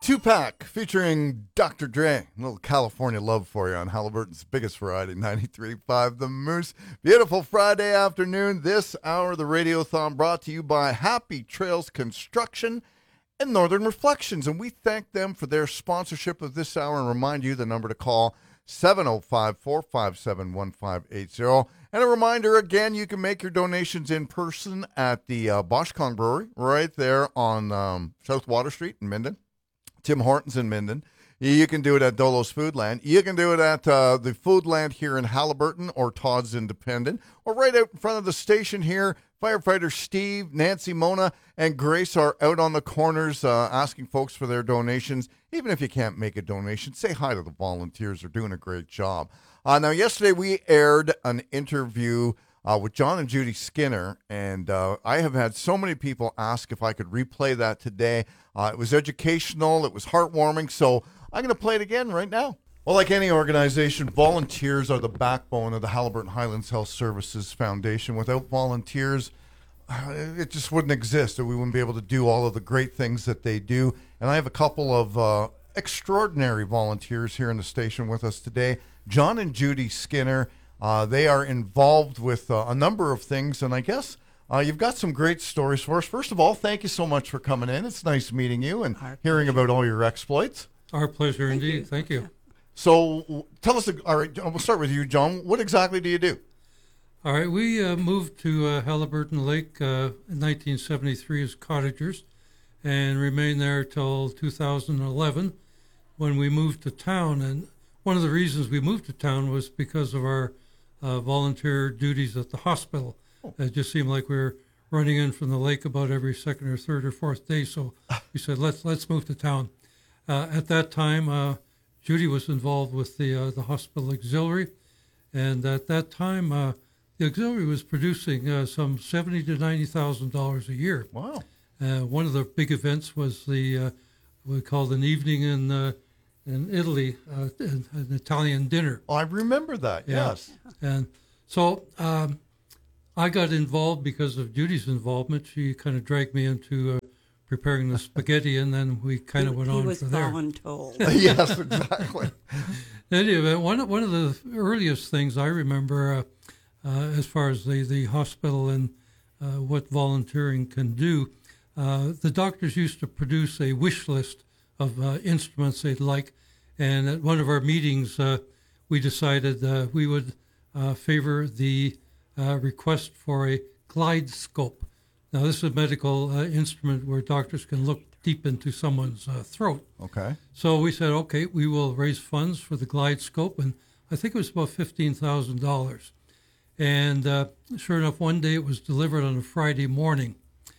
Two-pack featuring Dr. Dre. A little California love for you on Halliburton's biggest variety, 93.5 The Moose. Beautiful Friday afternoon. This hour of the Radiothon brought to you by Happy Trails Construction and Northern Reflections. And we thank them for their sponsorship of this hour and remind you the number to call, 705-457-1580. And a reminder, again, you can make your donations in person at the Boschkong Brewery right there on South Water Street in Minden. Tim Hortons in Minden. You can do it at Dolo's Foodland. You can do it at the Foodland here in Halliburton or Todd's Independent, or right out in front of the station here. Firefighter Steve, Nancy, Mona, and Grace are out on the corners asking folks for their donations. Even if you can't make a donation, say hi to the volunteers. They're doing a great job. Now, yesterday we aired an interview with John and Judy Skinner, and I have had so many people ask if I could replay that today. It was educational, it was heartwarming, so I'm going to play it again right now. Well, like any organization, volunteers are the backbone of the Halliburton Highlands Health Services Foundation. Without volunteers, it just wouldn't exist. We wouldn't be able to do all of the great things that they do. And I have a couple of extraordinary volunteers here in the station with us today. John and Judy Skinner. They are involved with a number of things, and I guess you've got some great stories for us. First of all, thank you so much for coming in. It's nice meeting you and hearing about all your exploits. Our pleasure indeed. Thank you. So tell us, all right, we'll start with you, John. What exactly do you do? All right, we moved to Halliburton Lake in 1973 as cottagers and remained there till 2011 when we moved to town. And one of the reasons we moved to town was because of our volunteer duties at the hospital. It just seemed like we were running in from the lake about every second or third or fourth day. So we said, let's move to town. At that time, Judy was involved with the hospital auxiliary, and at that time, the auxiliary was producing some $70,000 to $90,000 a year. Wow! One of the big events was we called an evening in Italy, an Italian dinner. Oh, I remember that. Yeah. Yes. And so I got involved because of Judy's involvement. She kind of dragged me into preparing the spaghetti, and then we kind of went on from there. He was voluntold. Yes, exactly. Anyway, one of the earliest things I remember as far as the hospital and what volunteering can do, the doctors used to produce a wish list of instruments they'd like, and at one of our meetings, we decided we would favor the request for a glide scope. Now, this is a medical instrument where doctors can look deep into someone's throat. Okay. So we said, okay, we will raise funds for the glide scope, and I think it was about $15,000. And sure enough, one day it was delivered on a Friday morning.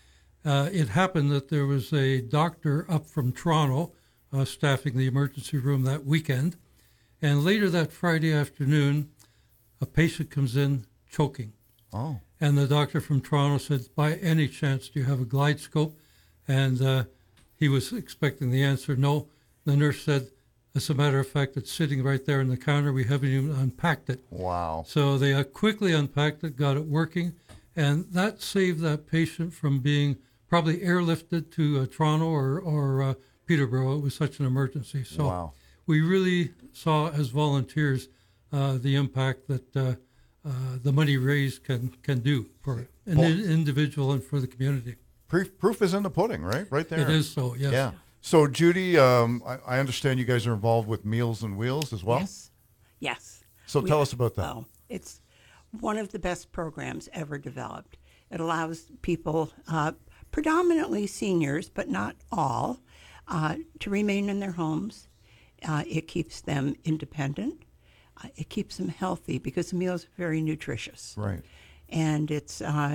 It happened that there was a doctor up from Toronto staffing the emergency room that weekend, and later that Friday afternoon, a patient comes in choking. Oh. And the doctor from Toronto said, by any chance, do you have a glide scope? And he was expecting the answer, no. The nurse said, as a matter of fact, it's sitting right there on the counter. We haven't even unpacked it. Wow. So they quickly unpacked it, got it working, and that saved that patient from being probably airlifted to Toronto or Peterborough. It was such an emergency. So wow. We really saw as volunteers the impact that the money raised can do for an individual and for the community. Proof is in the pudding, right? Right there. It is so, yes. Yeah. So, Judy, I understand you guys are involved with Meals on Wheels as well? Yes. So tell us about that. Well, it's one of the best programs ever developed. It allows people, predominantly seniors, but not all, to remain in their homes. It keeps them independent. It keeps them healthy because the meals are very nutritious. Right. And it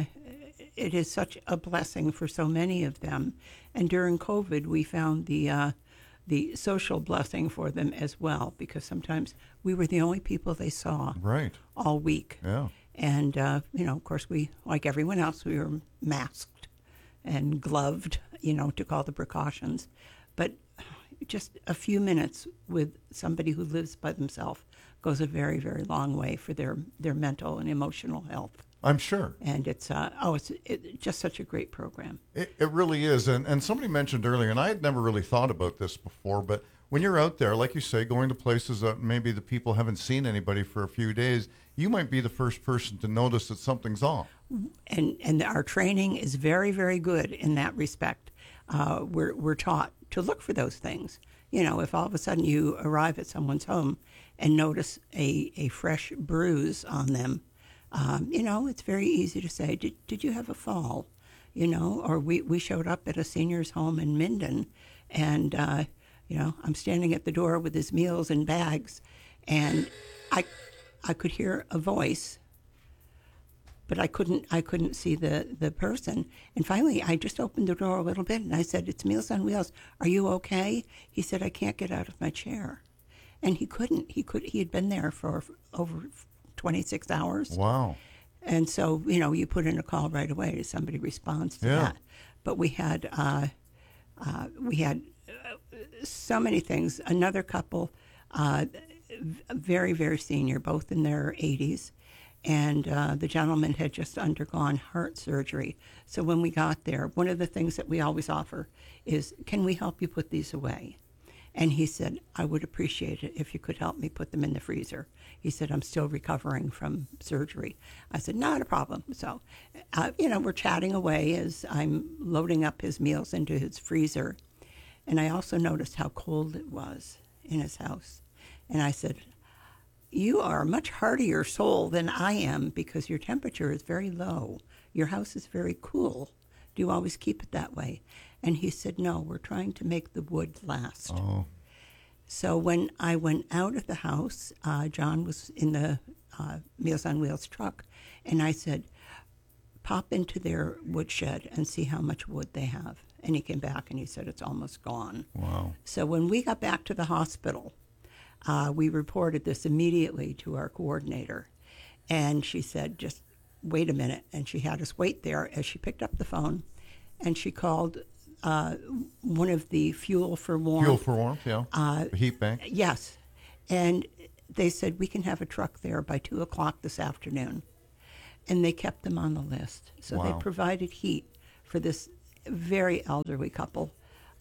is such a blessing for so many of them. And during COVID, we found the social blessing for them as well, because sometimes we were the only people they saw all week. Yeah. And, of course, we, like everyone else, we were masked and gloved, to call the precautions. But just a few minutes with somebody who lives by themselves goes a very, very long way for their mental and emotional health. I'm sure. And it's just such a great program. It really is. And somebody mentioned earlier, and I had never really thought about this before, but when you're out there, like you say, going to places that maybe the people haven't seen anybody for a few days, you might be the first person to notice that something's off. And our training is very, very good in that respect. We're taught to look for those things. You know, if all of a sudden you arrive at someone's home and notice a fresh bruise on them, you know, it's very easy to say, did you have a fall? You know, or we showed up at a senior's home in Minden, and, you know, I'm standing at the door with his meals and bags, and I could hear a voice, but I couldn't see the person. And finally, I just opened the door a little bit, and I said, "It's Meals on Wheels. Are you okay?" He said, "I can't get out of my chair." And he couldn't. He had been there for over 26 hours. Wow. And so, you know, you put in a call right away. Somebody responds to that. But we had so many things. Another couple, very, very senior, both in their 80s. And the gentleman had just undergone heart surgery. So when we got there, one of the things that we always offer is, can we help you put these away? And he said, I would appreciate it if you could help me put them in the freezer. He said, I'm still recovering from surgery. I said, not a problem. So, you know, we're chatting away as I'm loading up his meals into his freezer. And I also noticed how cold it was in his house. And I said, you are a much hardier soul than I am because your temperature is very low. Your house is very cool. Do you always keep it that way? And he said, no, we're trying to make the wood last. Oh. So when I went out of the house, John was in the Meals on Wheels truck, and I said, pop into their woodshed and see how much wood they have. And he came back and he said, it's almost gone. Wow. So when we got back to the hospital, we reported this immediately to our coordinator. And she said, just wait a minute. And she had us wait there as she picked up the phone, and she called one of the Fuel for Warmth. Fuel for Warmth, yeah. The heat bank. Yes. And they said, we can have a truck there by 2 o'clock this afternoon. And they kept them on the list. So Wow. they provided heat for this very elderly couple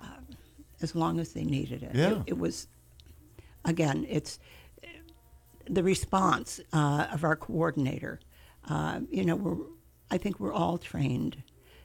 as long as they needed it. Yeah. It was, again, it's the response of our coordinator. You know, I think we're all trained.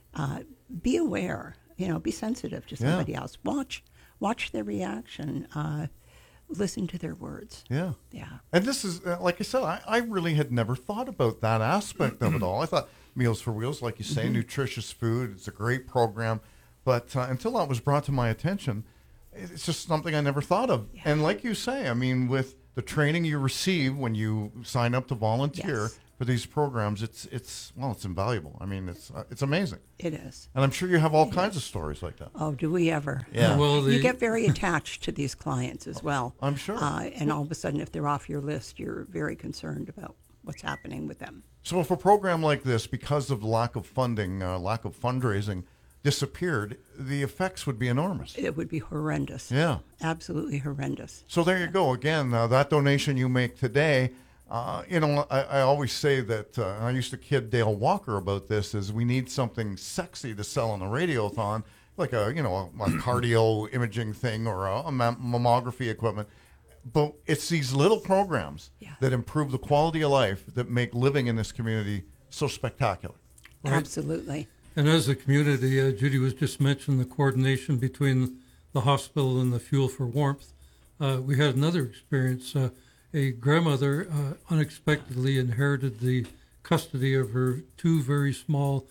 Be aware. You know, be sensitive to somebody else. Watch their reaction. Listen to their words. Yeah. Yeah. And this is, like I said, I really had never thought about that aspect of it all. I thought Meals for Wheels, like you say, nutritious food, it's a great program. But until that was brought to my attention, it's just something I never thought of. Yeah. And like you say, I mean, with the training you receive when you sign up to volunteer Yes. for these programs, it's invaluable. I mean, it's amazing. It is. And I'm sure you have all kinds of stories like that. Oh, do we ever? Yeah. Well, You get very attached to these clients as well. I'm sure. And all of a sudden, if they're off your list, you're very concerned about what's happening with them. So if a program like this, because of lack of funding, lack of fundraising, disappeared, the effects would be enormous. It would be horrendous. Yeah. Absolutely horrendous. So there you go. Again, that donation you make today, you know, I always say that, I used to kid Dale Walker about this, is we need something sexy to sell on the radiothon, like a cardio imaging thing or a mammography equipment. But it's these little programs that improve the quality of life that make living in this community so spectacular. Right. Absolutely. And as a community, Judy was just mentioning the coordination between the hospital and the Fuel for Warmth. We had another experience. A grandmother unexpectedly inherited the custody of her two very small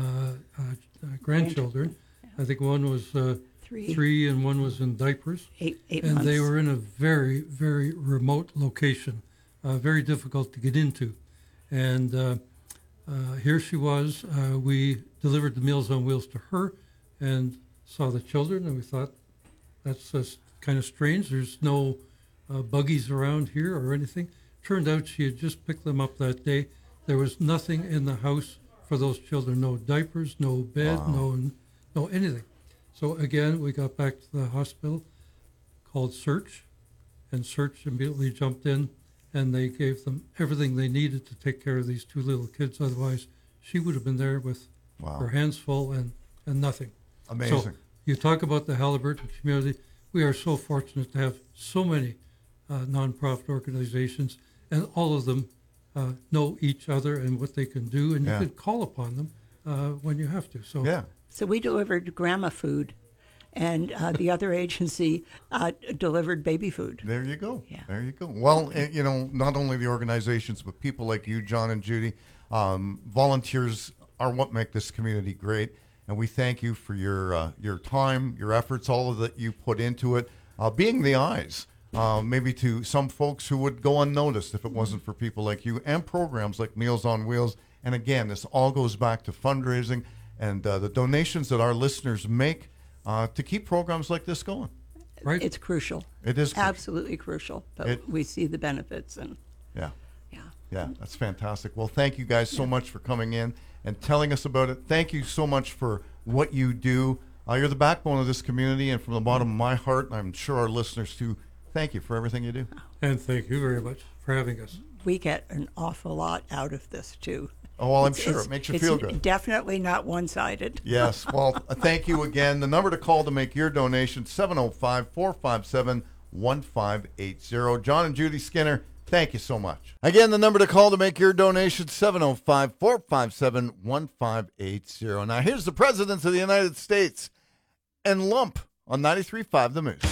grandchildren. I think one was three and one was in diapers. Eight and months. they were in a very, very remote location, very difficult to get into. And here she was. We delivered the Meals on Wheels to her and saw the children, and we thought, that's kind of strange. There's no buggies around here or anything. Turned out she had just picked them up that day. There was nothing in the house for those children. No diapers, no bed, no anything. So again, we got back to the hospital, called Search, and Search immediately jumped in and they gave them everything they needed to take care of these two little kids. Otherwise, she would have been there with her hands full and nothing. Amazing. So you talk about the Haliburton community. We are so fortunate to have so many nonprofit organizations, and all of them know each other and what they can do, and you can call upon them when you have to. So we delivered grandma food, and the other agency delivered baby food. There you go. Yeah. There you go. Well, not only the organizations, but people like you, John and Judy, volunteers are what make this community great. And we thank you for your time, your efforts, all of that you put into it, being the eyes, maybe to some folks who would go unnoticed if it wasn't for people like you and programs like Meals on Wheels. And again, this all goes back to fundraising and the donations that our listeners make to keep programs like this going. Right. It's crucial. It is crucial. Absolutely crucial. But we see the benefits. And Yeah, that's fantastic. Well, thank you guys so much for coming in and telling us about it. Thank you so much for what you do. You're the backbone of this community, and from the bottom of my heart, and I'm sure our listeners too, thank you for everything you do. And thank you very much for having us. we get an awful lot out of this, too. Oh, well, I'm sure it makes you feel good. It's definitely not one-sided. Yes. Well, thank you again. The number to call to make your donation, 705-457-1580. John and Judy Skinner, thank you so much. Again, the number to call to make your donation, 705-457-1580. Now, here's the President of the United States and Lump on 93.5 The Moose.